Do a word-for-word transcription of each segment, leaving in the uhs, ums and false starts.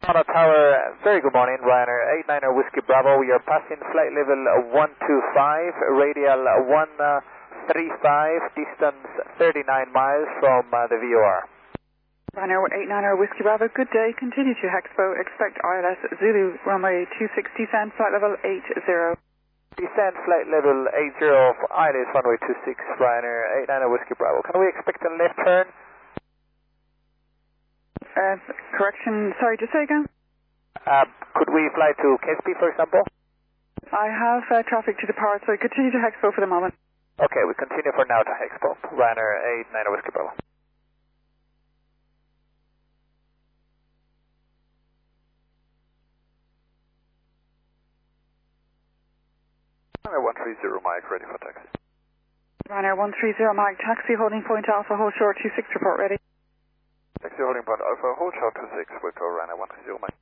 Toronto Tower, very good morning, Ryanair eight niner Whiskey Bravo. We are passing flight level one two five, radial one three five, distance thirty-nine miles from uh, the V O R. Ryanair eight niner Whiskey Bravo, good day. Continue to Hexpo, expect I L S Zulu, runway two six, descend flight level eight zero. Descend flight level eight zero, I L S runway two six, Ryanair eight niner Whiskey Bravo. Can we expect a left turn? Uh, correction, sorry, just say again? Uh, could we fly to Kesby, for example? I have uh, traffic to depart, so continue to Hexpo for the moment. Okay, we continue for now to Hexpo. Ryanair eight niner Whiskey Bravo. Ryanair one three zero, Mike, ready for taxi. Ryanair one three zero, Mike, taxi, holding point Alpha, hold short two six, report ready. Taxi holding point Alpha, hold short two six, with Ryanair one three zero, Mike.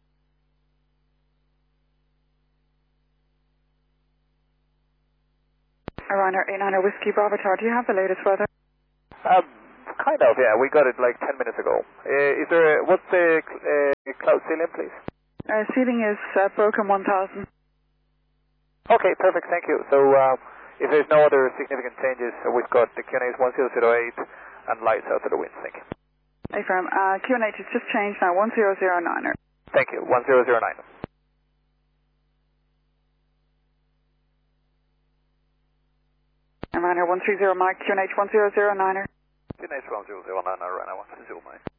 Ryanair eight niner Whiskey Bravo Tower, do you have the latest weather? Um, kind of, yeah, we got it like ten minutes ago. Uh, is there, what's the uh, cloud ceiling, please? Uh, ceiling is uh, broken one thousand. Okay, perfect, thank you. So, uh, if there's no other significant changes, uh, we've got the Q N A's one zero zero eight and lights out of the wind, thank you. Hey, firm, uh, Q N H has just changed now, one zero zero niner. Thank you, one zero zero nine. And Ryanair one three zero, Mike, Q N H one zero zero niner. Q N H one zero zero nine, Ryanair one three zero, Mike.